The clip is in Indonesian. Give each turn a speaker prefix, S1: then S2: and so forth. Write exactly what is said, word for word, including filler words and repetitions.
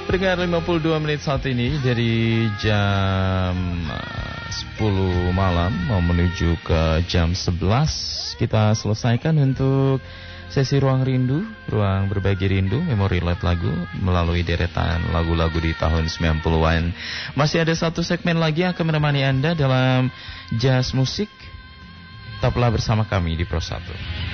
S1: Pendengar lima puluh dua menit saat ini dari jam sepuluh malam mau menuju ke jam sebelas. Kita selesaikan untuk sesi Ruang Rindu, ruang berbagi rindu, memori late lagu melalui deretan lagu-lagu di tahun sembilan puluhan. Masih ada satu segmen lagi yang akan menemani Anda dalam jazz musik. Tetaplah bersama kami di Pro satu.